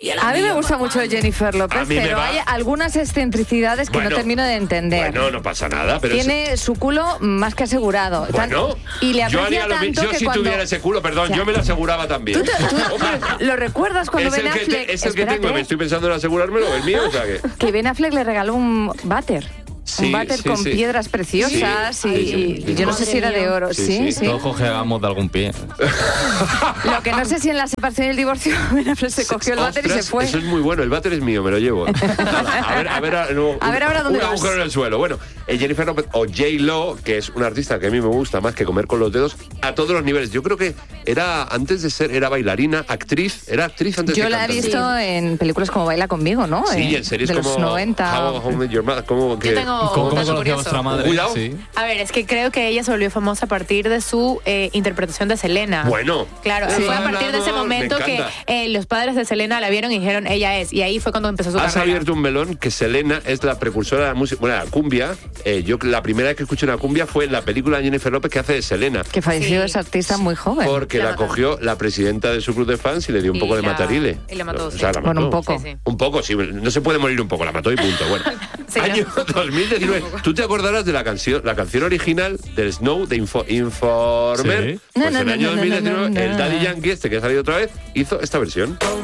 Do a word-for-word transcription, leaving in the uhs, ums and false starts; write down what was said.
A mí me gusta mucho Jennifer López, pero hay algunas excentricidades que bueno, no termino de entender. Bueno, no pasa nada. Pero tiene es... su culo más que asegurado. Bueno, y le yo haría lo mismo. Yo si cuando... tuviera ese culo, perdón, o sea, yo me lo aseguraba también. ¿Tú, tú, tú lo recuerdas cuando Ben Affleck? Te, es el que tengo, me estoy pensando en asegurármelo, el mío, o sea que... Que Ben Affleck le regaló un váter. Sí, un váter sí, con sí. piedras preciosas sí, y, sí, sí. y yo no sé si era de oro. Sí, sí. sí. Todos cojeamos de algún pie. Lo que no sé si en la separación y el divorcio Ben Affleck se cogió el váter Ostras, y se fue. Eso es muy bueno, el váter es mío, me lo llevo. A ver, a ver, a, no, a ver ahora dónde un vas. agujero en el suelo. Bueno, eh, Jennifer López o J-Lo, que es una artista que a mí me gusta más que comer con los dedos, a todos los niveles. Yo creo que era, antes de ser, era bailarina, actriz, era actriz antes yo de Yo la he visto sí. en películas como Baila Conmigo, ¿no? Sí, eh, en series de como los noventa. How, How Met Your Mother, como que... Yo tengo ¿Cómo, un dato cómo curioso. Madre, Cuidado. Sí. A ver, es que creo que ella se volvió famosa a partir de su eh, interpretación de Selena. Bueno. Claro, sí. fue a partir de ese momento que eh, los padres de Selena la vieron y dijeron, ella es. Y ahí fue cuando empezó su Has carrera. Has abierto un melón que Selena es la precursora de la música, bueno, la cumbia. Eh, yo la primera vez que escuché una cumbia fue en la película de Jennifer López que hace de Selena. Que falleció sí. esa artista muy joven. Porque la, la cogió la presidenta de su club de fans y le dio un y poco la, de matarile. Y la mató, o sí. sea, la mató. Bueno, un poco. Sí, sí. Un poco, sí. No se puede morir un poco, la mató y punto. Bueno. Sí, año dos mil diecinueve. ¿Tú te acordarás de la canción, la canción original del Snow de Info, Informer? Sí. Pues no, no, en el año no, dos mil diecinueve no, no, no. el Daddy Yankee, este que ha salido otra vez, hizo esta versión.